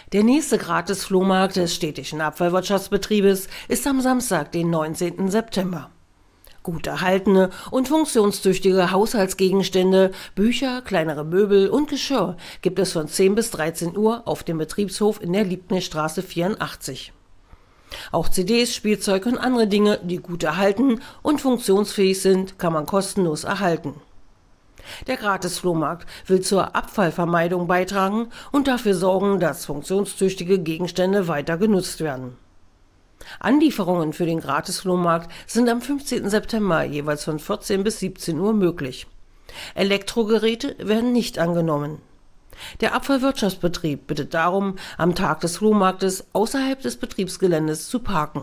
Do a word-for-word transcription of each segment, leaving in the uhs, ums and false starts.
Der nächste Gratis-Flohmarkt des städtischen Abfallwirtschaftsbetriebes ist am Samstag, den neunzehnten September. Gut erhaltene und funktionstüchtige Haushaltsgegenstände, Bücher, kleinere Möbel und Geschirr gibt es von zehn bis dreizehn Uhr auf dem Betriebshof in der Liebknechtstraße vierundachtzig. Auch C Ds, Spielzeug und andere Dinge, die gut erhalten und funktionsfähig sind, kann man kostenlos erhalten. Der Gratis-Flohmarkt will zur Abfallvermeidung beitragen und dafür sorgen, dass funktionstüchtige Gegenstände weiter genutzt werden. Anlieferungen für den Gratis-Flohmarkt sind am fünfzehnten September jeweils von vierzehn bis siebzehn Uhr möglich. Elektrogeräte werden nicht angenommen. Der Abfallwirtschaftsbetrieb bittet darum, am Tag des Flohmarktes außerhalb des Betriebsgeländes zu parken.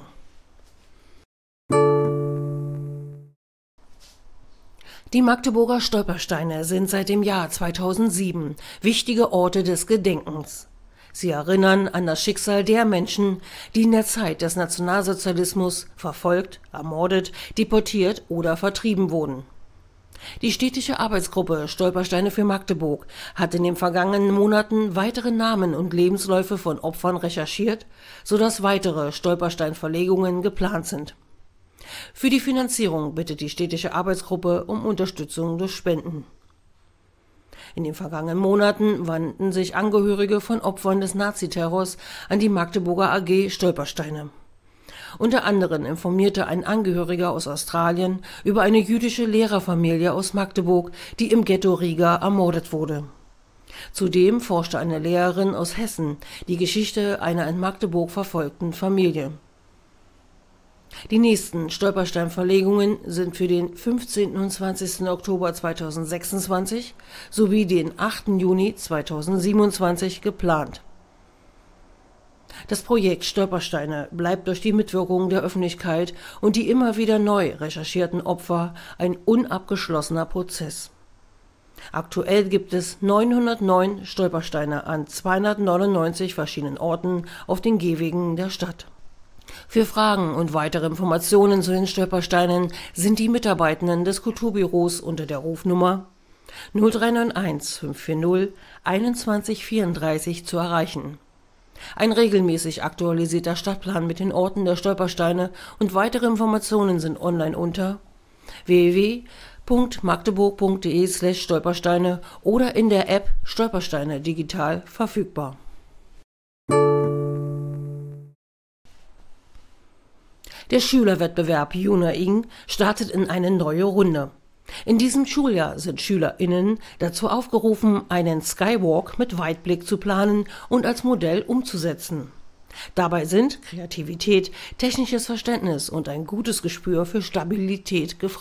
Die Magdeburger Stolpersteine sind seit dem Jahr zweitausendsieben wichtige Orte des Gedenkens. Sie erinnern an das Schicksal der Menschen, die in der Zeit des Nationalsozialismus verfolgt, ermordet, deportiert oder vertrieben wurden. Die städtische Arbeitsgruppe Stolpersteine für Magdeburg hat in den vergangenen Monaten weitere Namen und Lebensläufe von Opfern recherchiert, sodass weitere Stolpersteinverlegungen geplant sind. Für die Finanzierung bittet die städtische Arbeitsgruppe um Unterstützung durch Spenden. In den vergangenen Monaten wandten sich Angehörige von Opfern des Naziterrors an die Magdeburger A G Stolpersteine. Unter anderem informierte ein Angehöriger aus Australien über eine jüdische Lehrerfamilie aus Magdeburg, die im Ghetto Riga ermordet wurde. Zudem forschte eine Lehrerin aus Hessen die Geschichte einer in Magdeburg verfolgten Familie. Die nächsten Stolpersteinverlegungen sind für den fünfzehnten und zwanzigsten Oktober zweitausendsechsundzwanzig sowie den achten Juni zweitausendsiebenundzwanzig geplant. Das Projekt Stolpersteine bleibt durch die Mitwirkung der Öffentlichkeit und die immer wieder neu recherchierten Opfer ein unabgeschlossener Prozess. Aktuell gibt es neunhundertneun Stolpersteine an zweihundertneunundneunzig verschiedenen Orten auf den Gehwegen der Stadt. Für Fragen und weitere Informationen zu den Stolpersteinen sind die Mitarbeitenden des Kulturbüros unter der Rufnummer null drei neun eins fünf vier null einundzwanzig vierunddreißig zu erreichen. Ein regelmäßig aktualisierter Stadtplan mit den Orten der Stolpersteine und weitere Informationen sind online unter w w w punkt magdeburg punkt de slash stolpersteine oder in der App Stolpersteine digital verfügbar. Der Schülerwettbewerb JUNA-Ing startet in eine neue Runde. In diesem Schuljahr sind SchülerInnen dazu aufgerufen, einen Skywalk mit Weitblick zu planen und als Modell umzusetzen. Dabei sind Kreativität, technisches Verständnis und ein gutes Gespür für Stabilität gefragt.